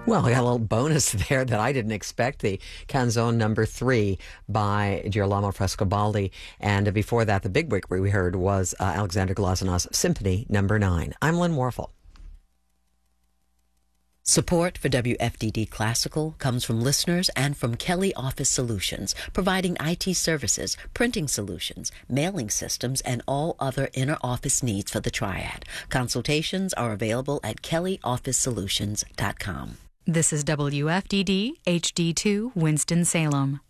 Well, we got a little bonus there that I didn't expect. The Canzone number 3 by Girolamo Frescobaldi. And before that, the big break we heard was Alexander Glazunow's Symphony number 9. I'm Lynn Warfel. Support for WFDD Classical comes from listeners and from Kelly Office Solutions, providing IT services, printing solutions, mailing systems, and all other inner office needs for the Triad. Consultations are available at kellyofficesolutions.com. This is WFDD HD2 Winston-Salem.